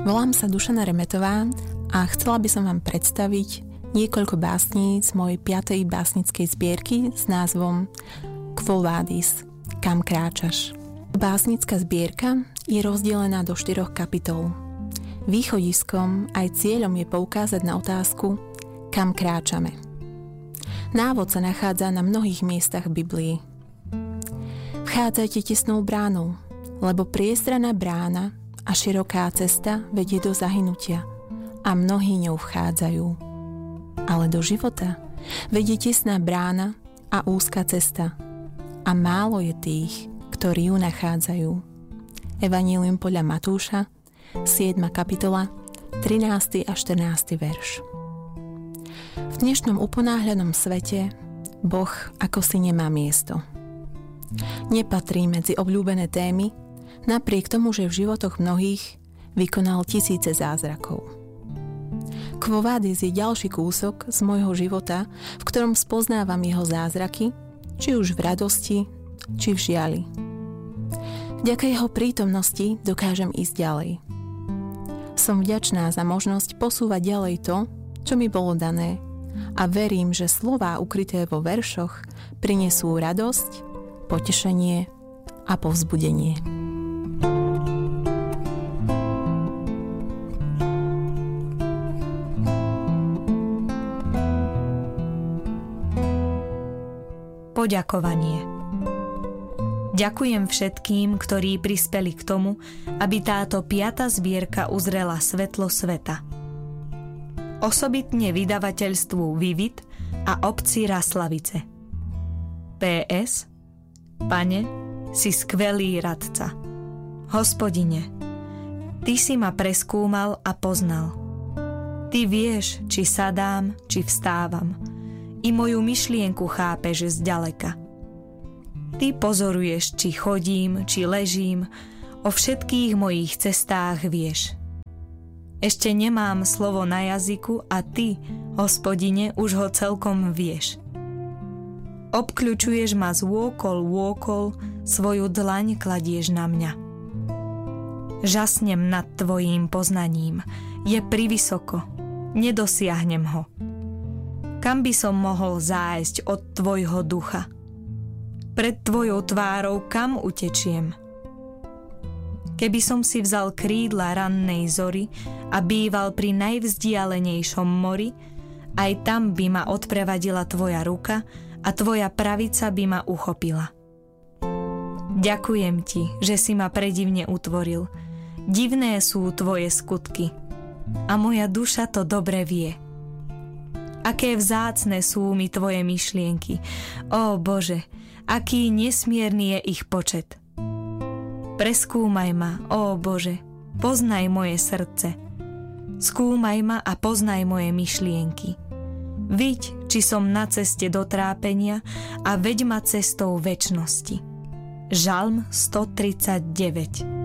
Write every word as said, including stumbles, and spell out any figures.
Volám sa Dušana Remetová a chcela by som vám predstaviť niekoľko básní z mojej piatej básnickej zbierky s názvom Quo vadis, kam kráčaš. Básnická zbierka je rozdelená do štyroch kapitol. Východiskom aj cieľom je poukázať na otázku, kam kráčame. Návod sa nachádza na mnohých miestach v Biblii. Vchádzajte tesnou bránou, lebo priestranná brána a široká cesta vedie do zahynutia a mnohí ňou vchádzajú. Ale do života vedie tesná brána a úzka cesta a málo je tých, ktorí ju nachádzajú. Evanjelium podľa Matúša, siedma kapitola, trinásty a štrnásty verš. V dnešnom uponáhľanom svete Boh ako si nemá miesto. Nepatrí medzi obľúbené témy, napriek tomu, že v životoch mnohých vykonal tisíce zázrakov. Quo vadis je ďalší kúsok z môjho života, v ktorom spoznávam jeho zázraky, či už v radosti, či v žiali. Vďaka jeho prítomnosti dokážem ísť ďalej. Som vďačná za možnosť posúvať ďalej to, čo mi bolo dané, a verím, že slová ukryté vo veršoch prinesú radosť, potešenie a povzbudenie. Poďakovanie. Ďakujem všetkým, ktorí prispeli k tomu, aby táto piata zbierka uzrela svetlo sveta. Osobitne vydavateľstvu Vivid a obci Raslavice. pé es. Pane, si skvelý radca. Hospodine, Ty si ma preskúmal a poznal. Ty vieš, či sadám, či vstávam. I moju myšlienku chápeš zďaleka. Ty pozoruješ, či chodím, či ležím, o všetkých mojich cestách vieš. Ešte nemám slovo na jazyku a Ty, Hospodine, už ho celkom vieš. Obkľučuješ ma z vôkol vôkol, svoju dlaň kladieš na mňa. Žasnem nad Tvojím poznaním, je privysoko, nedosiahnem ho. Kam by som mohol zájsť od Tvojho ducha? Pred Tvojou tvárou kam utečiem? Keby som si vzal krídla rannej zory a býval pri najvzdialenejšom mori, aj tam by ma odprevadila Tvoja ruka a Tvoja pravica by ma uchopila. Ďakujem Ti, že si ma predivne utvoril. Divné sú Tvoje skutky a moja duša to dobre vie. Aké vzácne sú mi Tvoje myšlienky. Ó Bože, aký nesmierny je ich počet. Preskúmaj ma, ó Bože, poznaj moje srdce. Skúmaj ma a poznaj moje myšlienky. Viď, či som na ceste do trápenia a veď ma cestou večnosti. Žalm stotridsaťdeväť.